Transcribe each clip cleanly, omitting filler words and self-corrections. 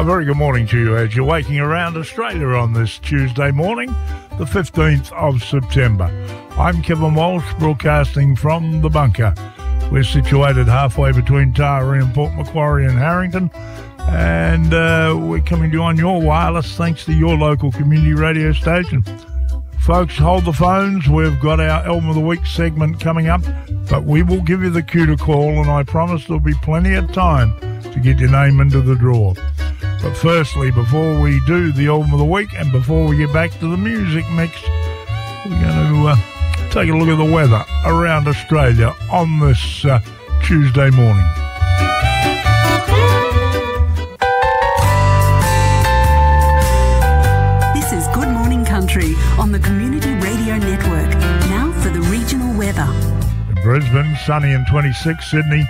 A very good morning to you as you're waking around Australia on this Tuesday morning, the 15th of September. I'm Kevin Walsh, broadcasting from the bunker. We're situated halfway between Taree and Port Macquarie and Harrington, and we're coming to you on your wireless thanks to your local community radio station. Folks, hold the phones. We've got our Album of the Week segment coming up, but we will give you the cue to call, and I promise there'll be plenty of time to get your name into the draw. But firstly, before we do the Album of the Week and before we get back to the music mix, we're going to take a look at the weather around Australia on this Tuesday morning. This is Good Morning Country on the Community Radio Network. Now for the regional weather. In Brisbane, sunny and 26. Sydney,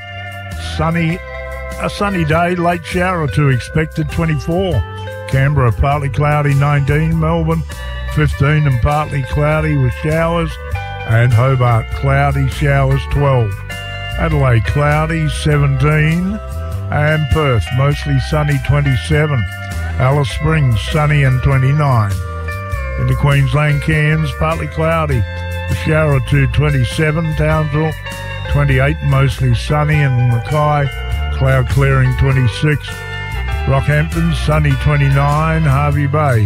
a sunny day, late shower or two expected, 24. Canberra, partly cloudy, 19. Melbourne, 15 and partly cloudy with showers. And Hobart, cloudy, showers, 12. Adelaide, cloudy, 17. And Perth, mostly sunny, 27. Alice Springs, sunny and 29. Into Queensland, Cairns, partly cloudy, a shower or two, 27. Townsville, 28, mostly sunny. And Mackay, cloud clearing, 26. Rockhampton, sunny, 29. Harvey Bay,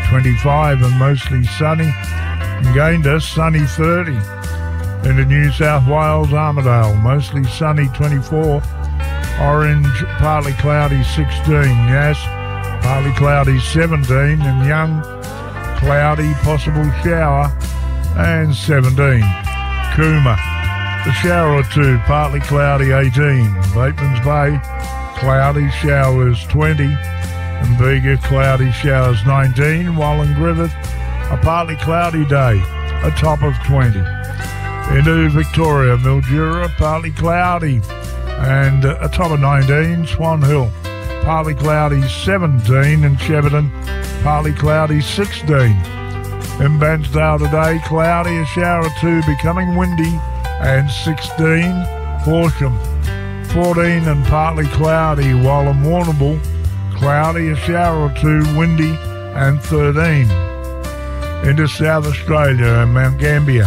25 and mostly sunny. Gayndah, sunny, 30. Into New South Wales, Armidale, mostly sunny, 24. Orange, partly cloudy, 16. Yass, partly cloudy, 17. And Young, cloudy, possible shower, and 17. Cooma, a shower or two, partly cloudy, 18. Batemans Bay, cloudy, showers, 20. And Bega, cloudy, showers, 19. While in Griffith, a partly cloudy day, a top of 20. Into Victoria, Mildura, partly cloudy, and a top of 19. Swan Hill, partly cloudy, 17. And Shepparton, partly cloudy, 16. In Bairnsdale today, cloudy, a shower or two, becoming windy, and 16. Horsham, 14 and partly cloudy, while in Warrnambool, cloudy, a shower or two, windy, and 13. Into South Australia and Mount Gambier,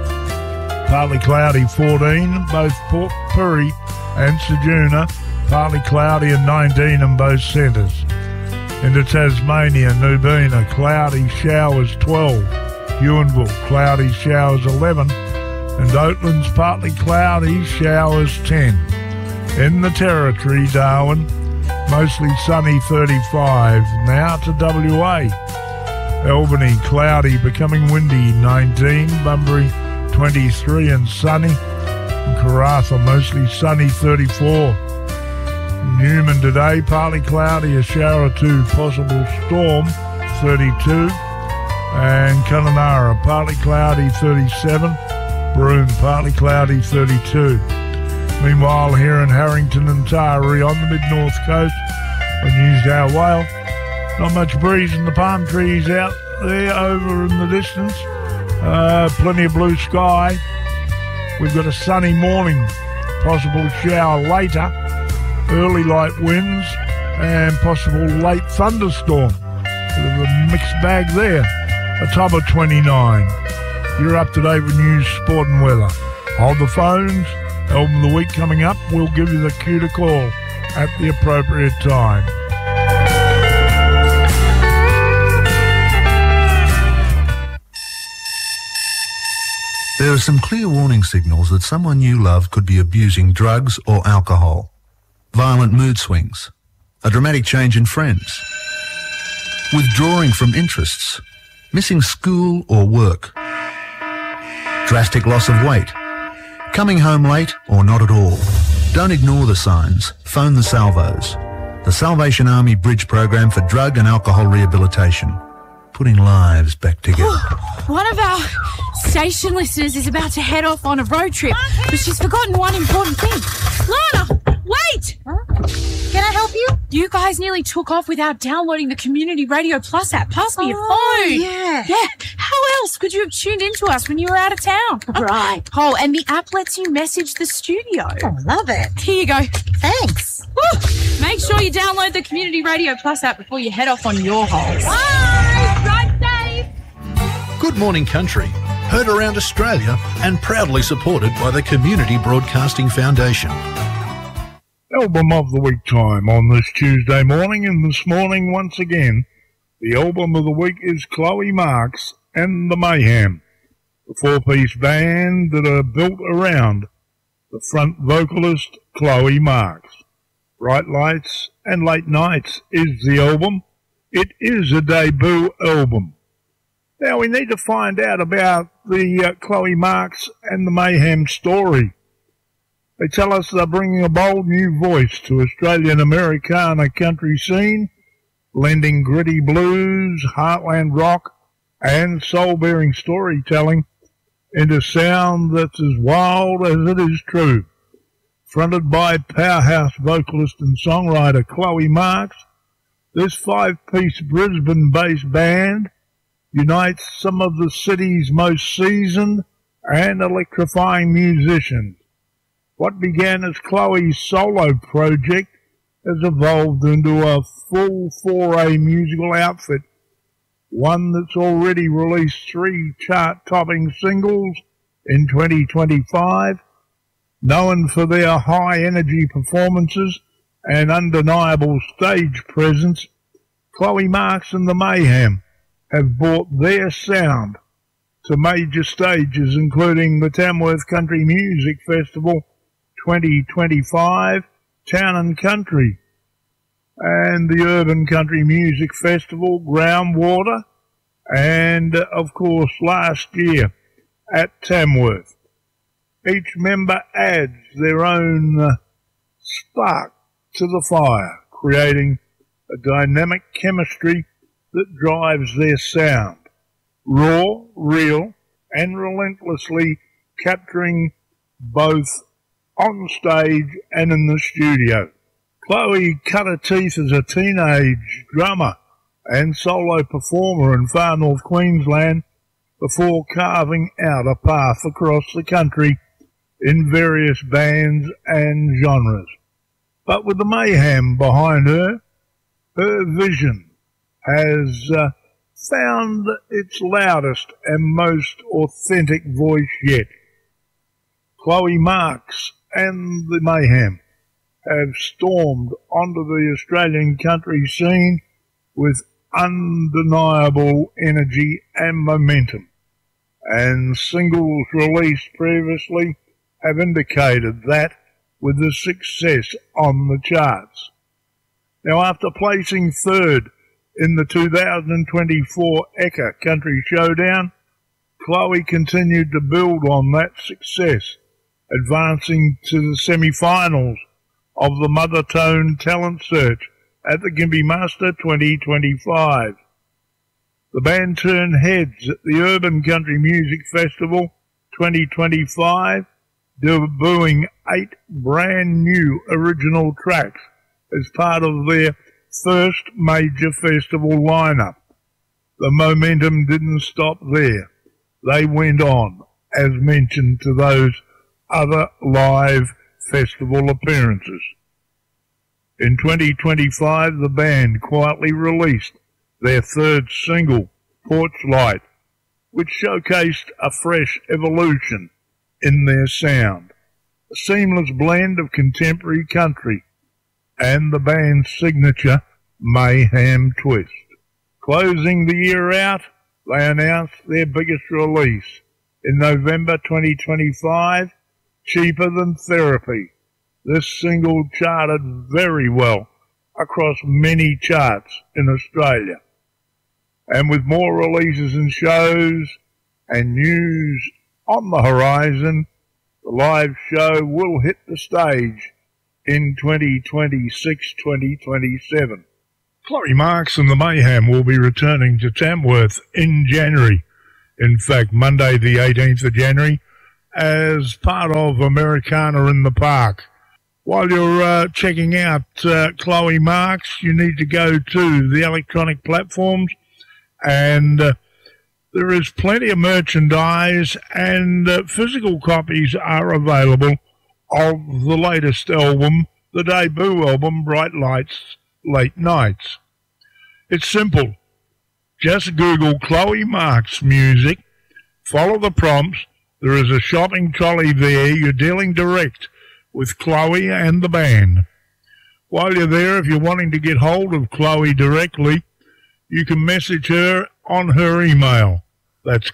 partly cloudy, 14, both Port Pirie and Ceduna, partly cloudy and 19 in both centres. Into Tasmania, Nubina, cloudy, showers, 12. Ewanville, cloudy, showers, 11. And Oatlands, partly cloudy, showers, 10. In the Territory, Darwin, mostly sunny, 35. Now to WA. Albany, cloudy, becoming windy, 19. Bunbury, 23 and sunny. And Karratha, mostly sunny, 34. Newman today, partly cloudy, a shower or two, possible storm, 32. And Kununurra, partly cloudy, 37. Broome, partly cloudy, 32. Meanwhile, here in Harrington and Taree on the mid-north coast of New South Wales, not much breeze and the palm trees out there over in the distance. Plenty of blue sky. We've got a sunny morning, possible shower later, early light winds and possible late thunderstorm. Bit of a mixed bag there. A top of 29. You're up to date with news, sport and weather. Hold the phones. Album of the Week coming up. We'll give you the cue to call at the appropriate time. There are some clear warning signals that someone you love could be abusing drugs or alcohol. Violent mood swings, a dramatic change in friends, withdrawing from interests, missing school or work, drastic loss of weight, coming home late or not at all. Don't ignore the signs. Phone the Salvos, the Salvation Army Bridge Program for Drug and Alcohol Rehabilitation, putting lives back together. One of our station listeners is about to head off on a road trip, but she's forgotten one important thing. Lana, wait! Huh? Can I help you? You guys nearly took off without downloading the Community Radio Plus app. Pass me your phone. Yeah. Yeah. How else could you have tuned into us when you were out of town? Right. Oh, and the app lets you message the studio. Oh, love it. Here you go. Thanks. Woo. Make sure you download the Community Radio Plus app before you head off on your holes. Bye. Drive safe. Good Morning Country, heard around Australia and proudly supported by the Community Broadcasting Foundation. Album of the Week time on this Tuesday morning, and this morning once again the album of the week is Chloe Marks and the Mayhem, the four-piece band that are built around the front vocalist Chloe Marks. Bright Lights and Late Nights is the album. It is a debut album. Now we need to find out about the Chloe Marks and the Mayhem story. They tell us they're bringing a bold new voice to Australian Americana country scene, blending gritty blues, heartland rock, and soul-bearing storytelling into sound that's as wild as it is true. Fronted by powerhouse vocalist and songwriter Chloe Marks, this five-piece Brisbane-based band unites some of the city's most seasoned and electrifying musicians. What began as Chloe's solo project has evolved into a full foray musical outfit, one that's already released 3 chart-topping singles in 2025. Known for their high-energy performances and undeniable stage presence, Chloe Marks and the Mayhem have brought their sound to major stages, including the Tamworth Country Music Festival 2025, Town and Country, and the Urban Country Music Festival, Groundwater, and, of course, last year at Tamworth. Each member adds their own spark to the fire, creating a dynamic chemistry that drives their sound, raw, real, and relentlessly capturing both on stage and in the studio. Chloe cut her teeth as a teenage drummer and solo performer in far north Queensland before carving out a path across the country in various bands and genres. But with the Mayhem behind her, her vision has found its loudest and most authentic voice yet. Chloe Marks and the Mayhem have stormed onto the Australian country scene with undeniable energy and momentum, and singles released previously have indicated that with the success on the charts. Now, after placing third in the 2024 Ekka Country Showdown, Chloe continued to build on that success, advancing to the semi-finals of the Mother Tone Talent Search at the Gympie Master 2025. The band turned heads at the Urban Country Music Festival 2025, debuting 8 brand new original tracks as part of their first major festival lineup. The momentum didn't stop there. They went on, as mentioned, to those other live festival appearances. In 2025, the band quietly released their third single, Porch Light, which showcased a fresh evolution in their sound, a seamless blend of contemporary country and the band's signature Mayhem twist. Closing the year out, they announced their biggest release in November 2025, Cheaper Than Therapy. This single charted very well across many charts in Australia. And with more releases and shows and news on the horizon, the live show will hit the stage in 2026-2027. Chloe Marks and the Mayhem will be returning to Tamworth in January. In fact, Monday the 18th of January, as part of Americana in the Park, While you're checking out Chloe Marks, you need to go to the electronic platforms, and there is plenty of merchandise, and physical copies are available of the latest album, the debut album, Bright Lights, Late Nights. It's simple. Just Google Chloe Marks Music, follow the prompts. There is a shopping trolley there. You're dealing direct with Chloe and the band. While you're there, if you're wanting to get hold of Chloe directly, you can message her on her email. That's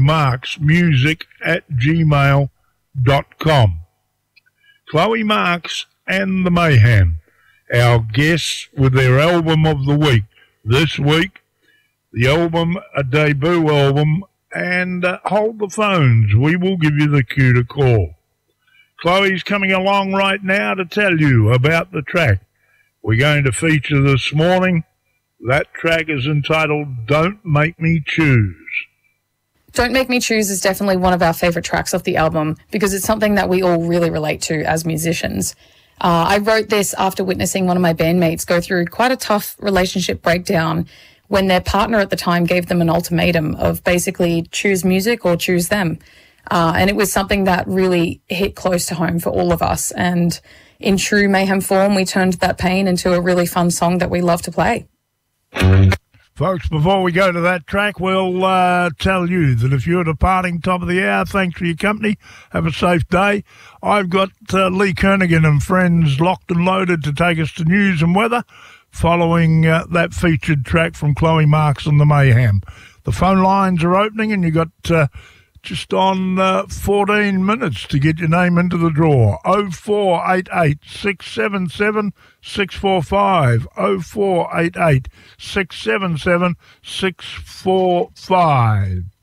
chloemarksmusic@gmail.com. Chloe Marks and the Mayhem, our guests with their album of the week. This week, the album, a debut album, and hold the phones. We will give you the cue to call. Chloe's coming along right now to tell you about the track we're going to feature this morning. That track is entitled Don't Make Me Choose. Don't Make Me Choose is definitely one of our favourite tracks off the album because it's something that we all really relate to as musicians. I wrote this after witnessing one of my bandmates go through quite a tough relationship breakdown when their partner at the time gave them an ultimatum of basically choose music or choose them. And it was something that really hit close to home for all of us. And in true Mayhem form, we turned that pain into a really fun song that we love to play. Folks, before we go to that track, we'll tell you that if you're departing top of the hour, thanks for your company. Have a safe day. I've got Lee Kernaghan and friends locked and loaded to take us to news and weather following that featured track from Chloe Marks and the Mayhem. The phone lines are opening, and you got just on 14 minutes to get your name into the draw. 0488 677 645. 0488 677 645.